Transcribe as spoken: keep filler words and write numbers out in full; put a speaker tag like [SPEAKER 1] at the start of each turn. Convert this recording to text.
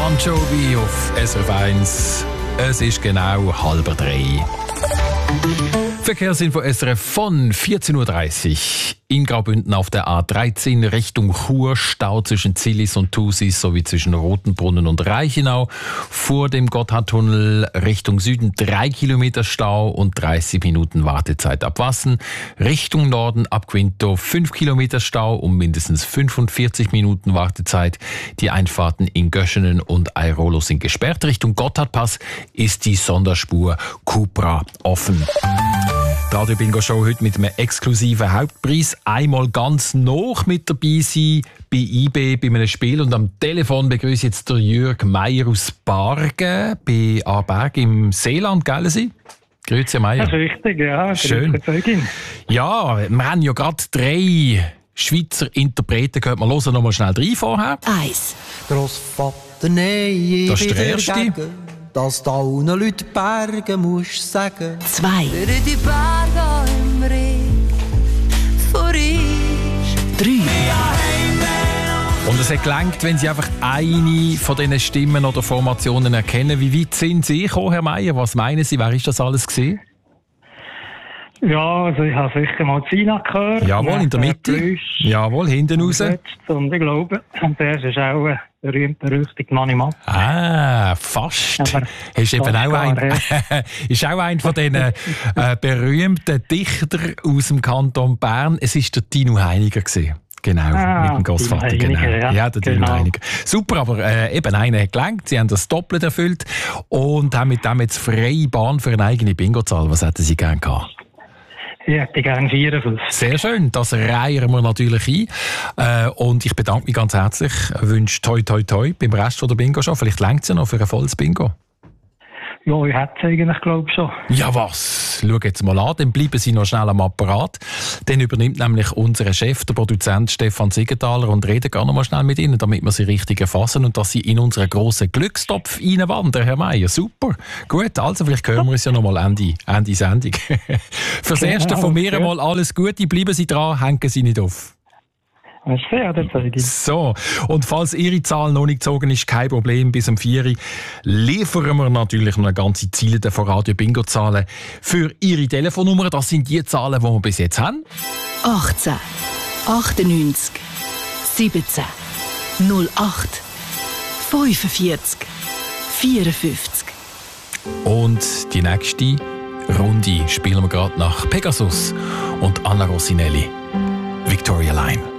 [SPEAKER 1] Bon Jovi auf S R F eins. Es ist genau halb drei. Verkehrsinfo S R F von vierzehn Uhr dreißig. In Graubünden auf der A dreizehn Richtung Chur, Stau zwischen Zillis und Thusis sowie zwischen Rotenbrunnen und Reichenau. Vor dem Gotthardtunnel Richtung Süden drei Kilometer Stau und dreißig Minuten Wartezeit ab Wassen. Richtung Norden ab Quinto fünf Kilometer Stau und mindestens fünfundvierzig Minuten Wartezeit. Die Einfahrten in Göschenen und Airolo sind gesperrt. Richtung Gotthardpass ist die Sonderspur Cupra offen. Die Radio Bingo Show heute mit einem exklusiven Hauptpreis. Einmal ganz noch mit dabei sein bei I B bei einem Spiel. Und am Telefon begrüße ich jetzt der Jürg Meier aus Bargen bei Aarberg im Seeland, gell Sie? Grüezi, Herr Meier.
[SPEAKER 2] Das ist richtig, ja.
[SPEAKER 1] Schön. Ja, wir haben ja gerade drei Schweizer Interpreten gehört. Wir hören noch mal schnell rein vorher.
[SPEAKER 3] Eins. Grossvater, nein,
[SPEAKER 1] Das ist der erste.
[SPEAKER 3] Dass da unten Leute Berge musst sagen.
[SPEAKER 4] Zwei.
[SPEAKER 5] Für die Berge im Regen vor uns.
[SPEAKER 4] Drei.
[SPEAKER 1] Und es hat gelangt, wenn Sie einfach eine von diesen Stimmen oder Formationen erkennen. Wie weit sind Sie gekommen, Herr Meier? Was meinen Sie? Wer ist das alles gewesen?
[SPEAKER 2] Ja, also ich habe sicher mal Zina gehört.
[SPEAKER 1] Jawohl, in der Mitte.
[SPEAKER 2] Plüsch.
[SPEAKER 1] Jawohl, hinten raus.
[SPEAKER 2] Und ich glaube, und der ist auch ein berühmt-berüchtigt Manni Matt.
[SPEAKER 1] Ah, fast.
[SPEAKER 2] Aber
[SPEAKER 1] Ist eben
[SPEAKER 2] fast
[SPEAKER 1] auch ein,
[SPEAKER 2] gar,
[SPEAKER 1] ist auch ein von diesen äh, berühmten Dichtern aus dem Kanton Bern. Es war der Tino Heiniger gewesen. Genau,
[SPEAKER 2] Ah,
[SPEAKER 1] mit dem Grossvater.
[SPEAKER 2] Tino
[SPEAKER 1] Genau.
[SPEAKER 2] Heiniger,
[SPEAKER 1] Ja,
[SPEAKER 2] ja.
[SPEAKER 1] der Tino
[SPEAKER 2] Genau.
[SPEAKER 1] Heiniger. Super, aber äh, eben einer hat gelangt. Sie haben das Doppelt erfüllt und haben mit dem jetzt freie Bahn für eine eigene Bingo-Zahl. Was hätten Sie gerne gehabt?
[SPEAKER 2] Ich hätte gerne vierundfünfzig.
[SPEAKER 1] Sehr schön, das reihen wir natürlich ein. Äh, und ich bedanke mich ganz herzlich. Ich wünsche toi toi toi beim Rest der Bingo-Show. Vielleicht reicht es ja noch für ein volles Bingo.
[SPEAKER 2] Ja, ich hätte es eigentlich, glaube ich, schon.
[SPEAKER 1] Ja was? Schau jetzt mal an, dann bleiben Sie noch schnell am Apparat. Dann übernimmt nämlich unser Chef, der Produzent Stefan Siegenthaler, und redet gar noch mal schnell mit Ihnen, damit wir Sie richtig erfassen und dass Sie in unseren grossen Glückstopf reinwandern, Herr Meier. Super. Gut, also vielleicht hören wir uns ja noch mal Ende, Ende Sendung. Fürs
[SPEAKER 2] Genau,
[SPEAKER 1] Erste von mir
[SPEAKER 2] okay.
[SPEAKER 1] einmal alles Gute. Bleiben Sie dran, hängen Sie nicht auf.
[SPEAKER 2] Merci, ja, das zeige ich.
[SPEAKER 1] So, und falls Ihre Zahl noch nicht gezogen ist, kein Problem, bis um vier Uhr liefern wir natürlich noch eine ganze Ziele von Radio Bingo Zahlen für Ihre Telefonnummer. Das sind die Zahlen, die wir bis jetzt haben.
[SPEAKER 4] achtzehn. achtundneunzig. siebzehn. null acht. fünfundvierzig. vierundfünfzig.
[SPEAKER 1] Und die nächste Runde spielen wir gerade nach Pegasus und Anna Rossinelli. Victoria Line.